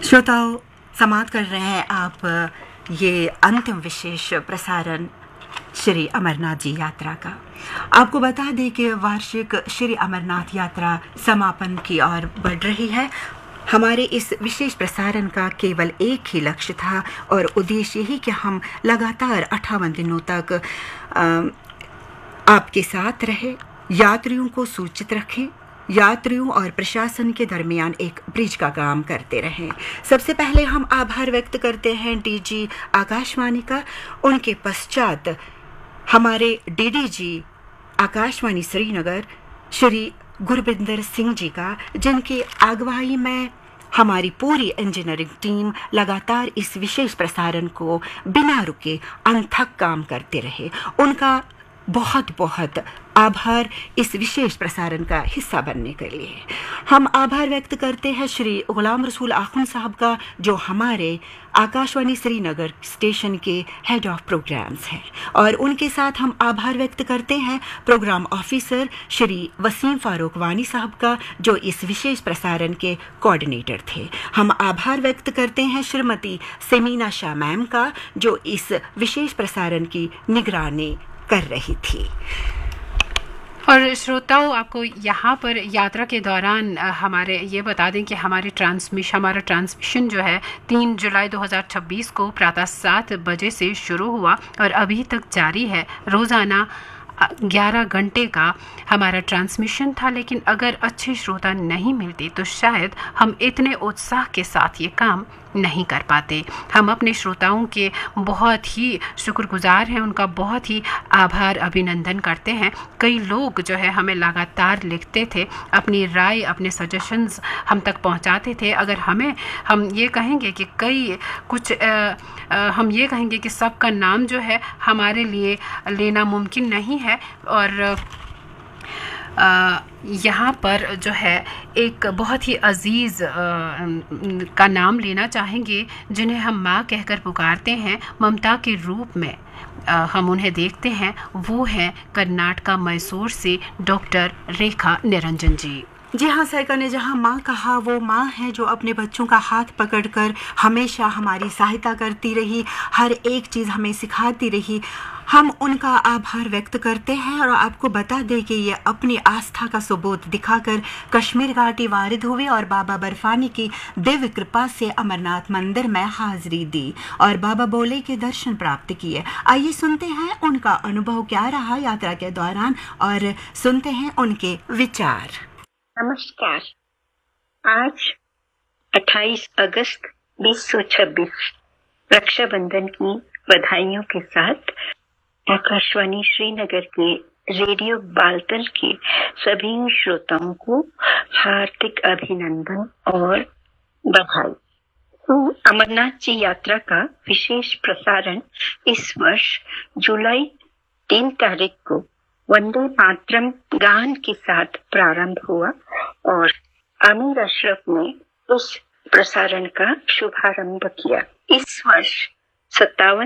श्रोताओं, समाप्त कर रहे हैं आप ये अंतिम विशेष प्रसारण श्री अमरनाथ जी यात्रा का। आपको बता दें कि वार्षिक श्री अमरनाथ यात्रा समापन की ओर बढ़ रही है। हमारे इस विशेष प्रसारण का केवल एक ही लक्ष्य था और उद्देश्य यही कि हम लगातार 58 दिनों तक आपके साथ रहे, यात्रियों को सूचित रखें, यात्रियों और प्रशासन के दरमियान एक ब्रिज का काम करते रहें। सबसे पहले हम आभार व्यक्त करते हैं डीजी आकाशवाणी का, उनके पश्चात हमारे डीडीजी आकाशवाणी श्रीनगर श्री गुरबिंदर सिंह जी का, जिनकी अगुवाई में हमारी पूरी इंजीनियरिंग टीम लगातार इस विशेष प्रसारण को बिना रुके अनथक काम करते रहे। उनका बहुत बहुत आभार इस विशेष प्रसारण का हिस्सा बनने के लिए। हम आभार व्यक्त करते हैं श्री गुलाम रसूल आखुन साहब का, जो हमारे आकाशवाणी श्रीनगर स्टेशन के हेड ऑफ प्रोग्राम्स हैं, और उनके साथ हम आभार व्यक्त करते हैं प्रोग्राम ऑफिसर श्री वसीम फारूक वानी साहब का, जो इस विशेष प्रसारण के कोऑर्डिनेटर थे। हम आभार व्यक्त करते हैं श्रीमती सेमीना शाह मैम का, जो इस विशेष प्रसारण की निगरानी कर रही थी। और श्रोताओं, आपको यहाँ पर यात्रा के दौरान हमारे ये बता दें कि हमारा ट्रांसमिशन जो है 3 जुलाई 2026 को प्रातः 7 बजे से शुरू हुआ और अभी तक जारी है। रोज़ाना 11 घंटे का हमारा ट्रांसमिशन था, लेकिन अगर अच्छे श्रोता नहीं मिलते तो शायद हम इतने उत्साह के साथ ये काम नहीं कर पाते। हम अपने श्रोताओं के बहुत ही शुक्रगुजार हैं, उनका बहुत ही आभार अभिनंदन करते हैं। कई लोग जो है हमें लगातार लिखते थे, अपनी राय, अपने सजेशंस हम तक पहुंचाते थे। अगर हम ये कहेंगे कि हम ये कहेंगे कि सबका नाम जो है हमारे लिए लेना मुमकिन नहीं है, और यहाँ पर जो है एक बहुत ही अजीज़ का नाम लेना चाहेंगे, जिन्हें हम माँ कहकर पुकारते हैं, ममता के रूप में हम उन्हें देखते हैं। वो हैं कर्नाटका मैसूर से डॉक्टर रेखा निरंजन जी। जी हाँ सरकार ने जहाँ माँ कहा, वो माँ है जो अपने बच्चों का हाथ पकड़कर हमेशा हमारी सहायता करती रही, हर एक चीज़ हमें सिखाती रही। हम उनका आभार व्यक्त करते हैं और आपको बता दें कि ये अपनी आस्था का सबूत दिखाकर कश्मीर घाटी वारिद हुए और बाबा बर्फानी की दिव्य कृपा से अमरनाथ मंदिर में हाजिरी दी और बाबा बोले के दर्शन प्राप्त किए। आइए सुनते हैं उनका अनुभव क्या रहा यात्रा के दौरान और सुनते हैं उनके विचार। नमस्कार। आज 28 अगस्त 2026 रक्षाबंधन की बधाइयों के साथ आकाशवाणी श्रीनगर के रेडियो बालतल के सभी श्रोताओं को हार्दिक अभिनंदन और बधाई। तो अमरनाथ जी यात्रा का विशेष प्रसारण इस वर्ष जुलाई 3 तारीख को वंदे मातरम गान के साथ प्रारंभ हुआ और आमिर अशरफ ने उस प्रसारण का शुभारंभ किया। इस वर्ष 57